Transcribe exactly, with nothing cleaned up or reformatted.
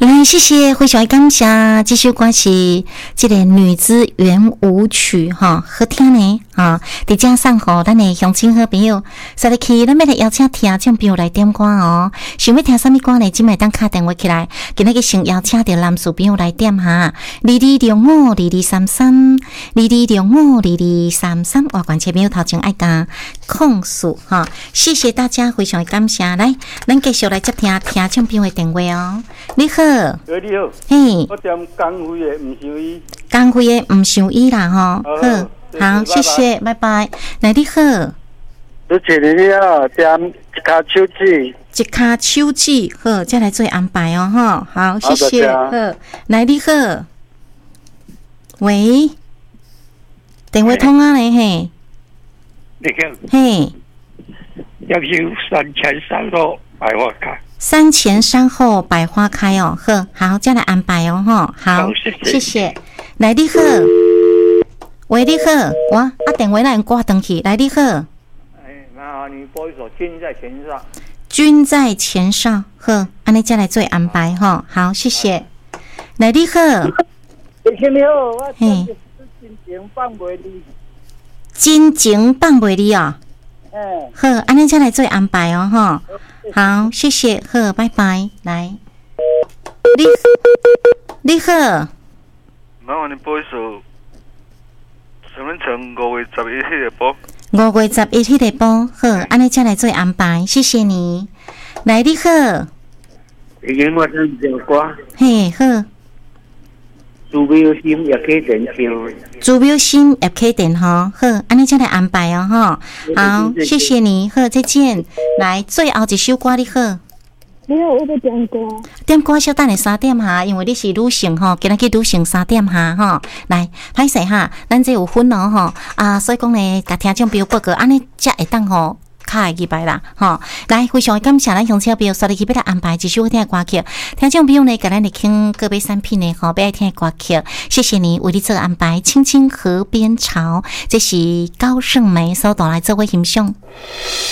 来，谢谢，非常感谢。这首歌是这个女子圆舞曲哈，好听呢啊！伫遮送互咱的乡亲好朋友，所以去咱要来邀请听众朋友来点歌哦。想要听什么歌呢？今麦当敲电话起来，今日个先邀请到男士朋友来点哈。二二六五二二三三，二二六五二二三三。我关切朋友头前爱加控诉哈，谢谢大家，非常感谢。来，咱继续来接听听众朋友的电话哦。你好。 喂，你好， 嘿， 我点工会的唔想伊， 工会的唔想伊啦吼，好，好，谢谢，拜拜。来，你好， 你请你好，点一卡手指， 一卡手指，好，再来做安排哦，哈，好，谢谢，好，来，你好，喂，电话通啊嘞，嘿， 你看， 嘿， 要求三千三号百花卡。 三前三后百花开哦，呵，好，再来安排哦，哈，好， 好谢谢谢谢。来，你好，喂，你好，我啊电话让人挂登去，来，你好， 哎，蛮好，你播一首《君在前上》。 君在前上，呵，安尼再来做安排哈，好，谢谢。来，你好， 你好，你好，我嘿， 真情放袂离， 真情放袂离哦， 嗯， 好，安尼再来做安排哦，哈。好，谢谢，好，拜拜。来，你你好， 麻烦你播一首陈文成五月十一迄个播。 五月十一迄个播，好，安尼再来做安排，谢谢你。来，你好， 已经我真唱歌， 嘿，好， 朱标心也可以点唱， 朱标心也可以点哈，好，安尼再来安排哦，哈，好，谢谢你，好，再见。来，最后一首歌，你好。 你好，我在点歌。 点歌稍等下三点哈，因为你是女性吼，今仔日女性三点哈吼。来，歹势哈，咱这有分哦吼啊，所以讲呢，甲听众朋友报告，安尼才会当吼。卡会入来啦，吼！来，非常感谢咱乡亲朋友，所以去要来安排一首好听的歌曲。听众朋友呢，甲咱来听个别产品呢，吼，要爱听的歌曲。谢谢你为你做安排，《青青河边潮》，这是高胜梅所带来做伙欣赏。